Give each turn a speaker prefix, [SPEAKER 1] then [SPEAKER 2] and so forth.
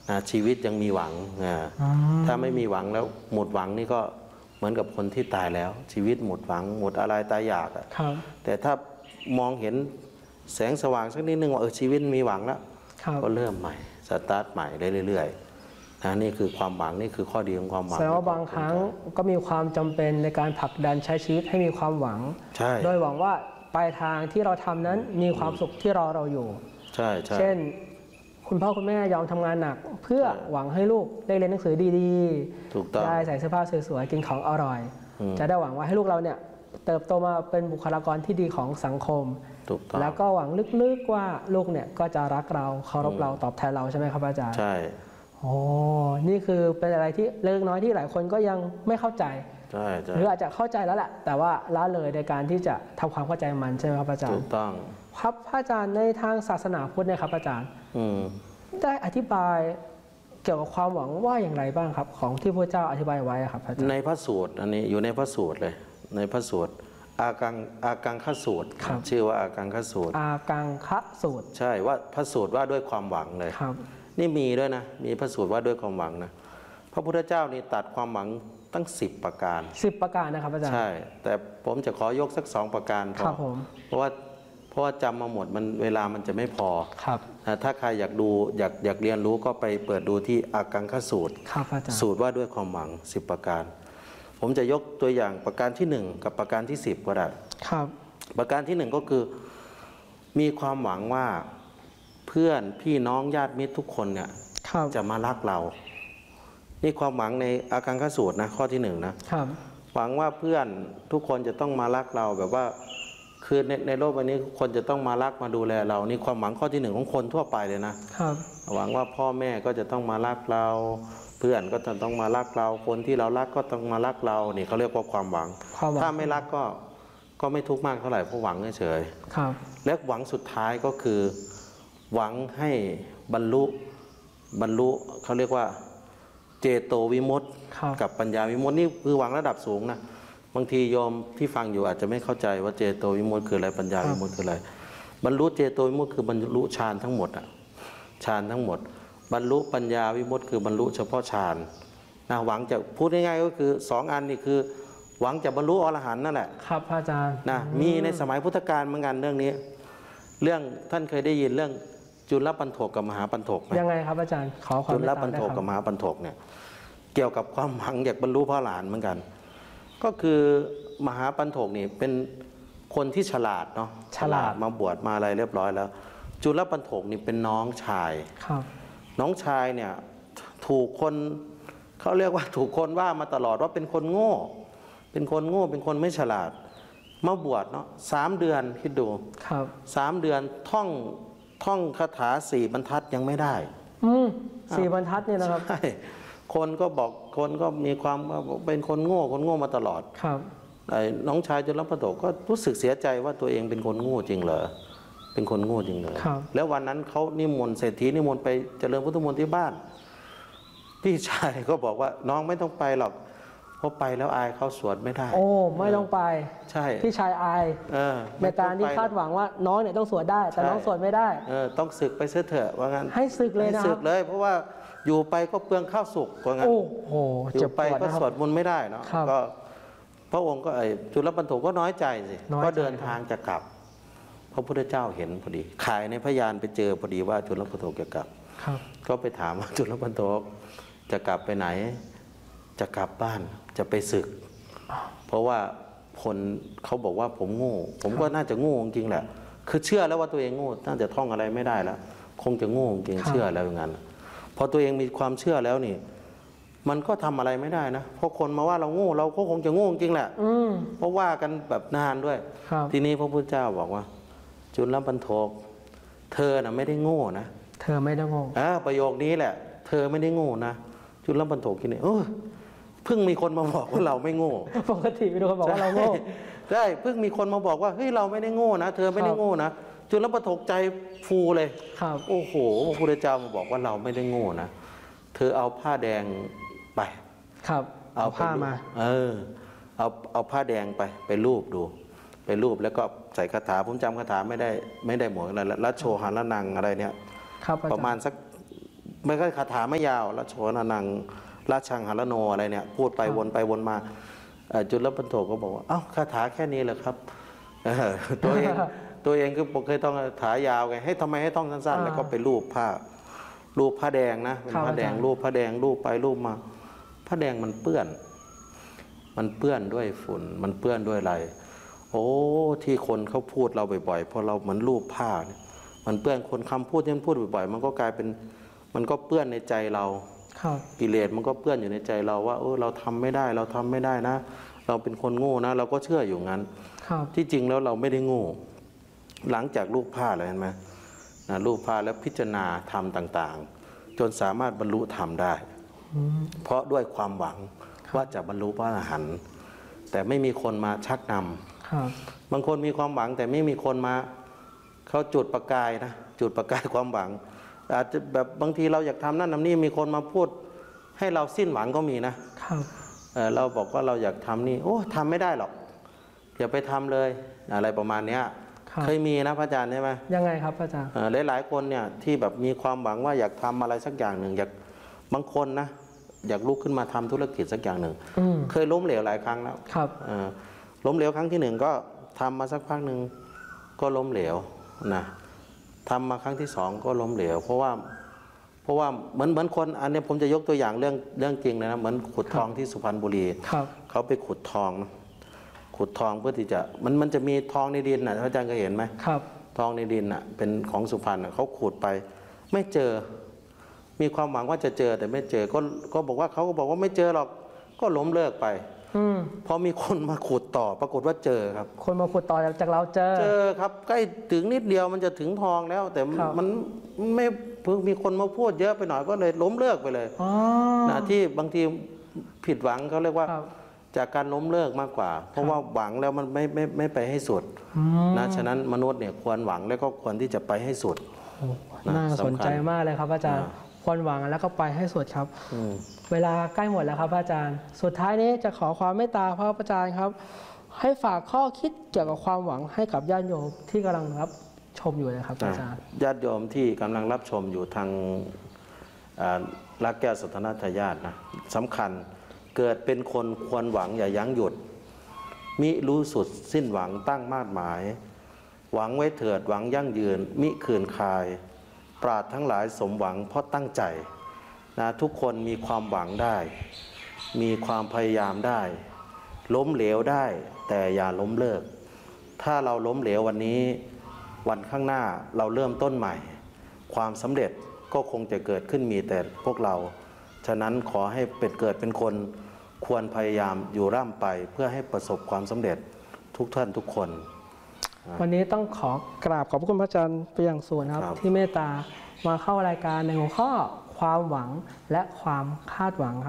[SPEAKER 1] ชีวิตยังมีหวังถ้าไม่มีหวังแล้วหมดหวังนี่ก็เหมือนกับคนที่ตายแล้วชีวิตหมดหวังหมดอะไรตายอยากแต่ถ้ามองเห็นแสงสว่างสักนิดนึงว่าชีวิตมีหวังแล้วก็เริ่มใหม่สตาร์ทใหม่เรื่อยๆนี่คือความหวังนี่คือข้อดีของความหวัง
[SPEAKER 2] แสดงว่าบางครั้งก็มีความจำเป็นในการผลักดันใช้ชีวิตให้มีความหวังโดยหวังว่าปลายทางที่เราทำนั้นมีความสุขที่รอเราอยู่เช่นคุณพ่อคุณแม่ยอมทำงานหนักเพื่อหวังให้ลูกได้เรียนหนังสือดีๆได้ใส่เสื้อผ้าสวยๆกินของอร่อยจะได้หวังว่าให้ลูกเราเนี่ยเติบโตมาเป็นบุคลากรที่ดีของสังคมแล้วก็หวังลึกๆว่าลูกเนี่ยก็จะรักเราเคารพเราตอบแทนเราใช่ไหมครับอาจารย์
[SPEAKER 1] ใช่
[SPEAKER 2] โอ้นี่คือเป็นอะไรที่เล็กน้อยที่หลายคนก็ยังไม่เข้าใจหรืออาจจะเข้าใจแล้วแหละแต่ว่าละเลยในการที่จะทำความเข้าใจมันใช่ไหมครับอาจารย์
[SPEAKER 1] ถูกต้อง
[SPEAKER 2] ครับพระอาจารย์ในทางศาสนาพุทธเนี่ยครับอาจารย์ได้อธิบายเกี่ยวกับความหวังว่าอย่างไรบ้างครับของที่พระเจ้าอธิบายไว้ครับอาจารย์
[SPEAKER 1] ในพระสูตรอันนี้อยู่ในพระสูตรเลยในพระสูตรอากังคสูตรชื่อว่าอากังคสูตร
[SPEAKER 2] อากังคสูตร
[SPEAKER 1] ใช่ว่าพระสูตรว่าด้วยความหวังเลยนี่มีด้วยนะมีพระสูตรว่าด้วยความหวังนะพระพุทธเจ้านี่ตัดความหวังตั้ง10 ประการ
[SPEAKER 2] 10 ประการนะครับอาจารย์
[SPEAKER 1] ใช่แต่ผมจะขอยกสัก2 ประการพอเพราะว่าจำมาหมดมันเวลามันจะไม่พอถ้าใครอยากดูอยากเรียนรู้ก็ไปเปิดดูที่อากังคสูตรสูตรว่าด้วยความหวัง10 ประการผมจะยกตัวอย่างประการที่1กับประการที่10ก็ได้ประการที่1ก็คือมีความหวังว่าเพื่อนพี่น้องญาติมิตรทุกคนเนี่ยจะมารักเรานี่ความหวังในอากังคสูตรนะข้อที่1นะหวังว่าเพื่อนทุกคนจะต้องมารักเราแบบว่าคือในโลกใบนี้คนจะต้องมารักมาดูแลเรานี่ความหวังข้อที่1ของคนทั่วไปเลยนะหวังว่าพ่อแม่ก็จะต้องมารักเราเพื่อนก็จะต้องมารักเราคนที่เรารักก็ต้องมารักเรานี่เขาเรียกว่าความหวังถ้าไม่รักก็ไม่ทุกข์มากเท่าไหร่เพราะหวังเฉยๆและหวังสุดท้ายก็คือหวังให้บรรลุเขาเรียกว่าเจโตวิมุตติกับปัญญาวิมุตตินี่คือหวังระดับสูงนะบางทีโยมที่ฟังอยู่อาจจะไม่เข้าใจว่าเจโตวิมุตติคืออะไรปัญญาวิมุตติคืออะไรบรรลุเจโตวิมุตติคือบรรลุฌานทั้งหมดฌานทั้งหมดบรรลุปัญญาวิมุตติคือบรรลุเฉพาะฌานนะหวังจะพูดง่ายๆก็คือ2 อันนี่คือหวังจะบรรลุอรหันต์นั่นแหละ
[SPEAKER 2] ครับอาจารย์
[SPEAKER 1] นะมีในสมัยพุทธกาลเหมือนกันเรื่องนี้เรื่องท่านเคยได้ยินเรื่องจุลปันโถกกับมหาปันโถกไหม
[SPEAKER 2] ยังไงครับอาจารย์ขอความ
[SPEAKER 1] จุลปันโถกกับมหาปันโถกเนี่ยเกี่ยวกับความหวังอยากบรรลุพระอรหันต์เหมือนกันก็คือมหาปันโถกนี่เป็นคนที่ฉลาดเนาะฉลาดมาบวชมาอะไรเรียบร้อยแล้วจุลปันโถกนี่เป็นน้องชายน้องชายเนี่ยถูกคนเขาเรียกว่าถูกคนว่ามาตลอดว่าเป็นคนโง่เป็นคนไม่ฉลาดมาบวชเนาะ3 เดือนคิดดู3 เดือนท่องคาถา4 บรรทัดยังไม่ได้
[SPEAKER 2] 4 บรรทัดเนี่ยนะครับ
[SPEAKER 1] คนก็บอกคนก็มีความเป็นคนโง่มาตลอดน้องชายจุลปันโถกก็รู้สึกเสียใจว่าตัวเองเป็นคนโง่จริงเหรอเป็นคนโง่จริงเลยแล้ววันนั้นเขานิมนต์เศรษฐีนิมนต์ไปเจริญพุทธมนต์ที่บ้านพี่ชายก็บอกว่าน้องไม่ต้องไปหรอกเพราะไปแล้วอายเขาสวดไม่ได้
[SPEAKER 2] โอ้ไม่ต้องไป
[SPEAKER 1] ใช่
[SPEAKER 2] พี่ชายอายในการที่คาดหวังว่าน้องเนี่ยต้องสวดได้แต่น้องสวดไม่ได้
[SPEAKER 1] ต้องศึกไปเสียเถอะว่างั้น
[SPEAKER 2] ให้ศึกเลยนะ
[SPEAKER 1] ศึกเลยเพราะว่าอยู่ไปก็เปลืองข้าวสุกว่างั้นอยู่ไปก็สวดมนต์ไม่ได้เนาะก็พระองค์ก็จุลปันโถกก็น้อยใจสิก็เดินทางจะกลับพระพุทธเจ้าเห็นพอดีขายในพยานไปเจอพอดีว่าจุลปันโถกจะกลับก็ไปถามว่าจุลปันโถกจะกลับไปไหนจะกลับบ้านจะไปศึกเพราะว่าคนเขาบอกว่าผมโง่ผมก็น่าจะโง่จริงแหละคือเชื่อแล้วว่าตัวเองโง่น่าจะท่องอะไรไม่ได้แล้วคงจะโง่จริงเชื่อแล้วอย่างนั้นพอตัวเองมีความเชื่อแล้วนี่มันก็ทำอะไรไม่ได้นะเพราะคนมาว่าเราโง่เราก็คงจะโง่จริงแหละเพราะว่ากันแบบนานด้วยทีนี้พระพุทธเจ้าบอกว่าจุลปันโถกเธอน่ะไม่ได้โง่นะ
[SPEAKER 2] เธอไม่ได้โง่
[SPEAKER 1] ประโยคนี้แหละเธอไม่ได้โง่นะจุลปันโถกคิดเนี่ยเพิ่งมีคนมาบอกว่าเราไม่โง่
[SPEAKER 2] ปกติไม่รู้คนบอกว่าเราโง่
[SPEAKER 1] ใช่เพิ่งมีคนมาบอกว่าเฮ้ยเราไม่ได้โง่นะเธอไม่ได้โง่นะจุลปันโถกใจฟูเลยโอ้โหพระพุทธเจ้ามาบอกว่าเราไม่ได้โง่นะเธอเอาผ้าแดงไป
[SPEAKER 2] เอาผ้ามา
[SPEAKER 1] เอาผ้าแดงไปรูปดูไปรูปแล้วก็ใส่คาถาผมจำคาถาไม่ได้หมดอะไรละรัชโชหะละนังอะไรเนี่ยประมาณสักไม่ก็คาถาไม่ยาวละโฉนนังราชังหรโนอะไรเนี่ยพูดไปวนไปวนมาจุลปันโทก็บอกว่าเอ้าคาถาแค่นี้เหรอครับตัวเองคือเคยต้องคาถายาวไงให้ทำไมให้ต้องสั้นๆแล้วก็ไปรูปผ้าแดงนะเป็นผ้าแดงรูปผ้าแดงรูปไปรูปมาผ้าแดงมันเปื้อนด้วยฝุ่นมันเปื้อนด้วยอะไรโอ้ที่คนเขาพูดเราบ่อยๆพอเราเหมือนรูปผ้าเนี่ยมันเปื้อนคนคำพูดที่มันพูดบ่อยๆมันก็กลายเป็นมันก็เปื้อนในใจเรากิเลสมันก็เปื้อนอยู่ในใจเราว่าเราทำไม่ได้นะเราเป็นคนโง่นะเราก็เชื่ออยู่งั้นที่จริงแล้วเราไม่ได้โง่หลังจากรูปผ้าเลยเห็นไหมรูปผ้าแล้วพิจารณาธรรมต่างๆจนสามารถบรรลุธรรมได้เพราะด้วยความหวังว่าจะบรรลุพระอรหันต์แต่ไม่มีคนมาชักนำบางคนมีความหวังแต่ไม่มีคนมาเขาจุดประกายนะจุดประกายความหวังอาจจะแบบบางทีเราอยากทำนั่นทำนี่มีคนมาพูดให้เราสิ้นหวังก็มีนะเราบอกว่าเราอยากทำนี่โอ้ทำไม่ได้หรอกอย่าไปทำเลยอะไรประมาณนี้เคยมีนะพระอาจารย์ใช่ไหม
[SPEAKER 2] ยังไงครับพระอาจารย์
[SPEAKER 1] หลายคนเนี่ยที่แบบมีความหวังว่าอยากทำอะไรสักอย่างหนึ่งอยากบางคนนะอยากลุกขึ้นมาทำธุรกิจสักอย่างหนึ่งเคยล้มเหลวหลายครั้งแล้วล้มเหลวครั้งที่หนึ่งก็ทำมาสักพักหนึ่งก็ล้มเหลวนะทำมาครั้งที่สองก็ล้มเหลวเพราะว่าเหมือนคนอันนี้ผมจะยกตัวอย่างเรื่องจริงเลยนะเหมือนขุดทองที่สุพรรณบุรีเขาไปขุดทองขุดทองเพื่อที่จะมันจะมีทองในดินนะพระอาจารย์เคยเห็นไหมทองในดินน่ะเป็นของสุพรรณเขาขุดไปไม่เจอมีความหวังว่าจะเจอแต่ไม่เจอก็บอกว่าเขาก็บอกว่าไม่เจอหรอกก็ล้มเลิกไปพอมีคนมาขุดต่อปรากฏว่าเจอครับ
[SPEAKER 2] คนมาขุดต่อจากเราเจอ
[SPEAKER 1] ครับใกล้ถึงนิดเดียวมันจะถึงทองแล้วแต่มันไม่เพิ่งมีคนมาพูดเยอะไปหน่อยก็เลยล้มเลิกไปเลยนะที่บางทีผิดหวังเขาเรียกว่าจากการล้มเลิกมากกว่าเพราะว่าหวังแล้วมันไม่ไปให้สุดนะฉะนั้นมนุษย์เนี่ยควรหวังแล้วก็ควรที่จะไปให้สุด
[SPEAKER 2] น่าสนใจมากเลยครับอาจารย์ควรหวังแล้วก็ไปให้สุดครับเวลาใกล้หมดแล้วครับอาจารย์สุดท้ายนี้จะขอความเมตตาพระอาจารย์ครับให้ฝากข้อคิดเกี่ยวกับความหวังให้กับญาติโยมที่กำลังรับชมอยู่นะครับอาจารย์
[SPEAKER 1] ญาติโยมที่กำลังรับชมอยู่ทางรักแก้วสัทนาทายาทนะสำคัญเกิดเป็นคนควรหวังอย่ายั้งหยุดมิรู้สุดสิ้นหวังตั้งมาดหมายหวังไว้เถิดหวังยั่งยืนมิคืนคายปราดทั้งหลายสมหวังเพราะตั้งใจนะทุกคนมีความหวังได้มีความพยายามได้ล้มเหลวได้แต่อย่าล้มเลิกถ้าเราล้มเหลววันนี้วันข้างหน้าเราเริ่มต้นใหม่ความสำเร็จก็คงจะเกิดขึ้นมีแต่พวกเราฉะนั้นขอให้เกิดเป็นคนควรพยายามอยู่ร่ำไปเพื่อให้ประสบความสำเร็จทุกท่านทุกคน
[SPEAKER 2] วันนี้ต้องขอกราบขอบคุณพระอาจารย์ไปอย่างสูงครับที่เมตตามาเข้ารายการในหัวข้อความหวังและความคาดหวังครับ